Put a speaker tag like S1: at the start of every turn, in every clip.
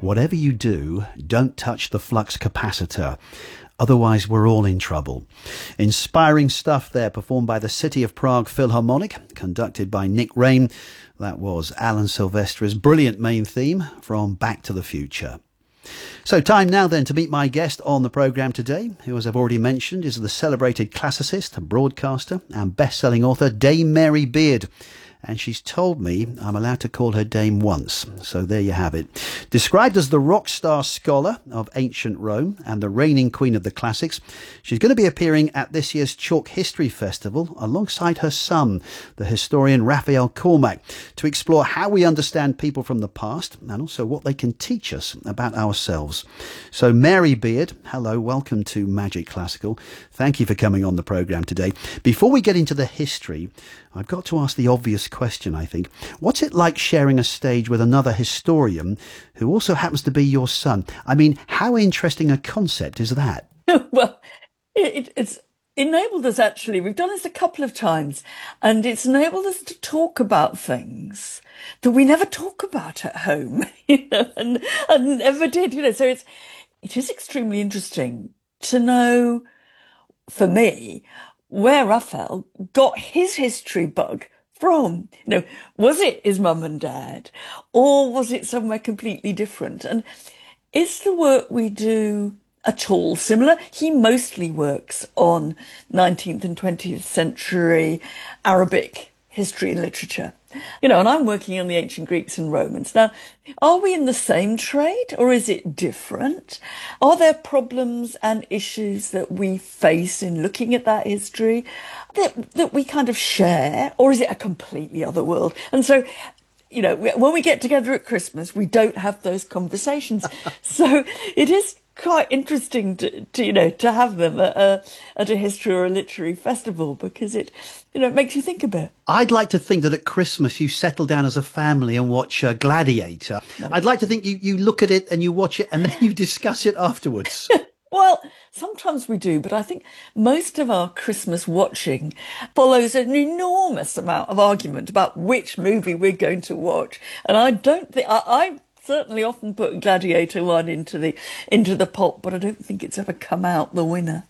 S1: Whatever you do, don't touch the flux capacitor. Otherwise, we're all in trouble. Inspiring stuff there, performed by the City of Prague Philharmonic, conducted by Nick Rain. That was Alan Silvestri's brilliant main theme from Back to the Future. So time now then to meet my guest on the programme today, who, as I've already mentioned, is the celebrated classicist, broadcaster and best-selling author Dame Mary Beard. And she's told me I'm allowed to call her Dame once. So there you have it. Described as the rock star scholar of ancient Rome and the reigning queen of the classics, she's going to be appearing at this year's Chalk History Festival alongside her son, the historian Raphael Cormack, to explore how we understand people from the past and also what they can teach us about ourselves. So Mary Beard, hello, welcome to Magic Classical. Thank you for coming on the programme today. Before we get into the history, I've got to ask the obvious question, I think. What's it like sharing a stage with another historian who also happens to be your son? I mean, how interesting a concept is that?
S2: Well, it's enabled us, actually. We've done this a couple of times, and it's enabled us to talk about things that we never talk about at home, and never did, So it is extremely interesting to know, for me, where Raphael got his history bug from. Was it his mum and dad, or was it somewhere completely different? And is the work we do at all similar? He mostly works on 19th and 20th century Arabic history and literature. And I'm working on the ancient Greeks and Romans. Now, are we in the same trade, or is it different? Are there problems and issues that we face in looking at that history that we kind of share, or is it a completely other world? And so, when we get together at Christmas, we don't have those conversations. So it is quite interesting to have them at a history or a literary festival, because it makes you think a bit.
S1: I'd like to think that at Christmas you settle down as a family and watch Gladiator. No. I'd like to think you look at it and you watch it and then you discuss it afterwards.
S2: Well, sometimes we do, but I think most of our Christmas watching follows an enormous amount of argument about which movie we're going to watch. And I don't think I certainly often put Gladiator 1 into the pot, but I don't think it's ever come out the winner.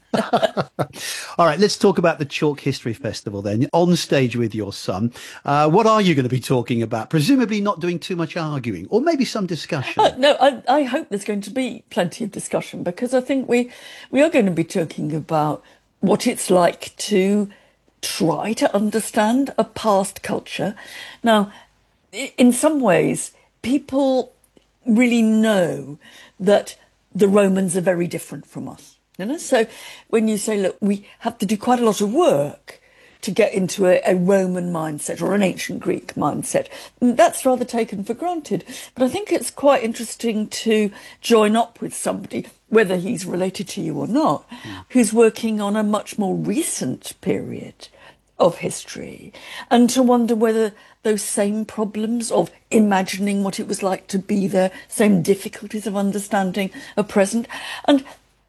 S1: All right, let's talk about the Chalk History Festival then. On stage with your son, what are you going to be talking about? Presumably not doing too much arguing, or maybe some discussion.
S2: No, I hope there's going to be plenty of discussion, because I think we are going to be talking about what it's like to try to understand a past culture. Now, in some ways, people really know that the Romans are very different from us. So when you say, look, we have to do quite a lot of work to get into a Roman mindset or an ancient Greek mindset, that's rather taken for granted. But I think it's quite interesting to join up with somebody, whether he's related to you or not, who's working on a much more recent period of history, and to wonder whether those same problems of imagining what it was like to be there, same difficulties of understanding are present. And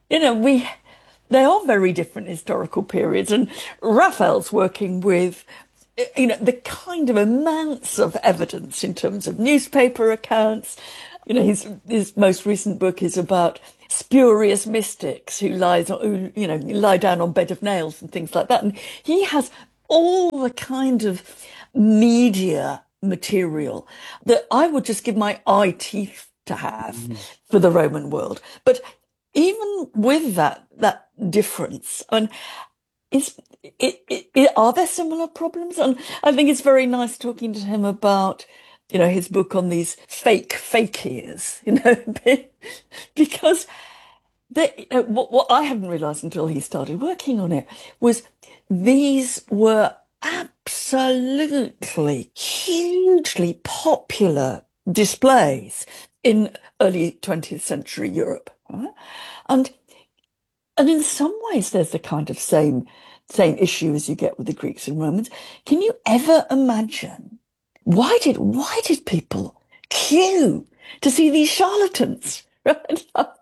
S2: they are very different historical periods, and Raphael's working with the kind of amounts of evidence in terms of newspaper accounts. His most recent book is about spurious mystics who lie down on bed of nails and things like that, and he has all the kind of media material that I would just give my eye teeth to have for the Roman world. But even with that difference, and are there similar problems? And I think it's very nice talking to him about his book on these fakiers, because what I hadn't realised until he started working on it was these were absolutely hugely popular displays in early 20th century Europe. And in some ways, there's the kind of same issue as you get with the Greeks and Romans. Can you ever imagine why did people queue to see these charlatans? Right?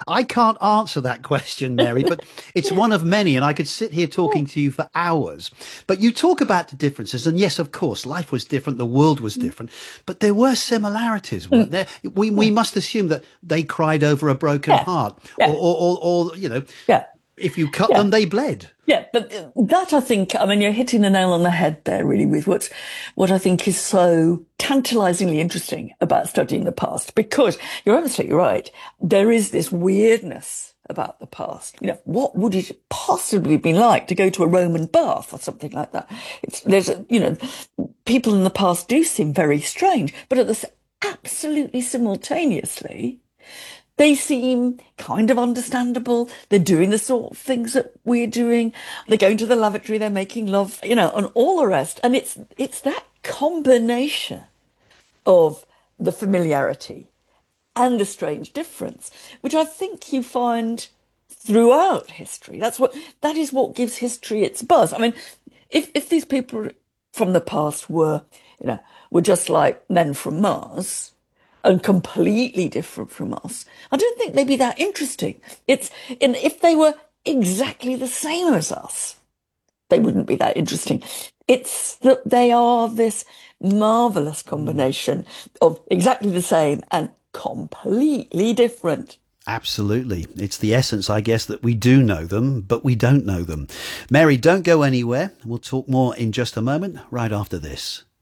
S1: I can't answer that question, Mary, but it's one of many, and I could sit here talking to you for hours. But you talk about the differences, and yes, of course, life was different, the world was different, but there were similarities, weren't there? We must assume that they cried over a broken
S2: Yeah,
S1: heart,
S2: yeah,
S1: or
S2: yeah,
S1: if you cut
S2: yeah.
S1: them, they bled.
S2: Yeah, but that I think, I mean, you're hitting the nail on the head there, really, with what I think is so tantalizingly interesting about studying the past, because you're absolutely right. There is this weirdness about the past. You know, what would it possibly be like to go to a Roman bath or something like that? People in the past do seem very strange, but at this absolutely simultaneously, they seem kind of understandable. They're doing the sort of things that we're doing. They're going to the lavatory, they're making love, and all the rest. And it's that combination of the familiarity and the strange difference, which I think you find throughout history. That is what gives history its buzz. I mean, if these people from the past were just like men from Mars and completely different from us, I don't think they'd be that interesting. If they were exactly the same as us, they wouldn't be that interesting. It's that they are this marvelous combination of exactly the same and completely different.
S1: Absolutely. It's the essence, I guess, that we do know them, but we don't know them. Mary, don't go anywhere. We'll talk more in just a moment, right after this.